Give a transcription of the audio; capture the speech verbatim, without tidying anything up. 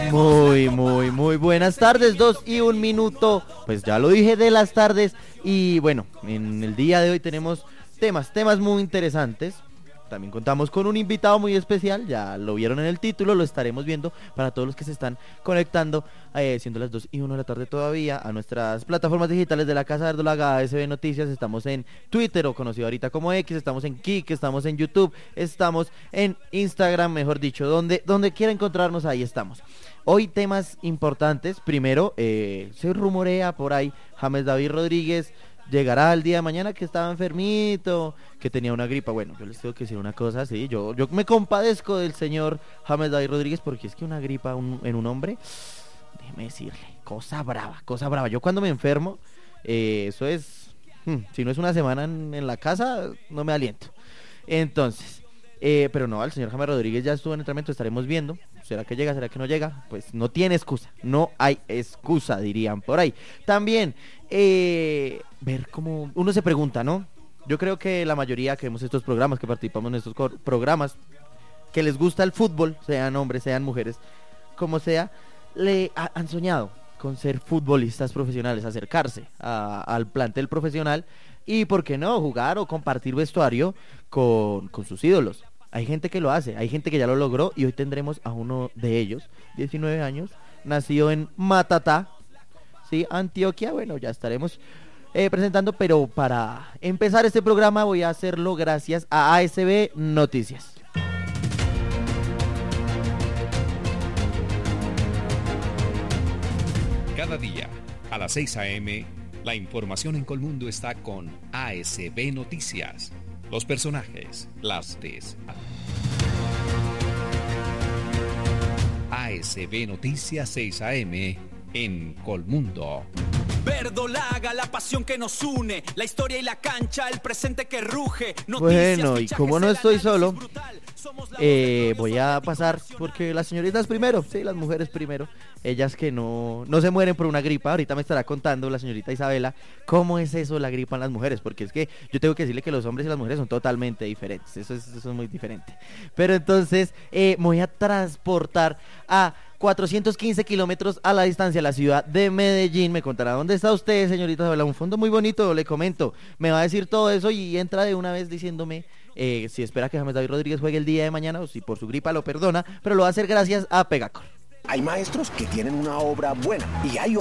Muy, muy, muy buenas tardes, dos y un minuto, pues ya lo dije, de las tardes. Y bueno, en el día de hoy tenemos temas, temas muy interesantes. También contamos con un invitado muy especial, ya lo vieron en el título, lo estaremos viendo para todos los que se están conectando, eh, siendo las dos y una de la tarde todavía, a nuestras plataformas digitales de la Casa Verdolaga, A S B Noticias. Estamos en Twitter, o conocido ahorita como X, estamos en Kik, estamos en YouTube, estamos en Instagram, mejor dicho, donde, donde quiera encontrarnos, ahí estamos. Hoy temas importantes. Primero, eh, se rumorea por ahí, James David Rodríguez llegará el día de mañana, que estaba enfermito, que tenía una gripa. Bueno, yo les tengo que decir una cosa, sí, yo, yo me compadezco del señor James David Rodríguez, porque es que una gripa un, en un hombre, déjeme decirle, cosa brava, cosa brava. Yo cuando me enfermo, eh, eso es, hmm, si no es una semana en, en la casa, no me aliento. Entonces, eh, pero no, el señor James Rodríguez ya estuvo en entrenamiento, estaremos viendo. ¿Será que llega? ¿Será que no llega? Pues no tiene excusa, no hay excusa, dirían por ahí. También, eh, ver cómo uno se pregunta, ¿no? Yo creo que la mayoría que vemos estos programas, que participamos en estos programas, que les gusta el fútbol, sean hombres, sean mujeres, como sea, le ha, han soñado con ser futbolistas profesionales, acercarse a, al plantel profesional y, ¿por qué no?, jugar o compartir vestuario con, con sus ídolos. Hay gente que lo hace, hay gente que ya lo logró, y hoy tendremos a uno de ellos, diecinueve años, nacido en Matatá, sí, Antioquia. Bueno, ya estaremos eh, presentando, pero para empezar este programa voy a hacerlo gracias a A S B Noticias. Cada día, a las seis a eme, la información en Colmundo está con A S B Noticias. Los personajes, las des. A S B Noticias seis a eme en Colmundo. Verdolaga, la pasión que nos une, la historia y la cancha, el presente que ruge. Noticias, bueno, y como no estoy solo, eh, voy a pasar, porque las señoritas primero, sí, las mujeres primero, ellas que no, no se mueren por una gripa. Ahorita me estará contando la señorita Isabela cómo es eso, la gripa en las mujeres, porque es que yo tengo que decirle que los hombres y las mujeres son totalmente diferentes, eso es, eso es muy diferente. Pero entonces, eh, me voy a transportar a cuatrocientos quince kilómetros a la distancia, la ciudad de Medellín. Me contará dónde está usted, señorita Isabela. Un fondo muy bonito, le comento. Me va a decir todo eso y entra de una vez diciéndome eh, si espera que James David Rodríguez juegue el día de mañana, o si por su gripa lo perdona, pero lo va a hacer gracias a Pegacor. Hay maestros que tienen una obra buena y hay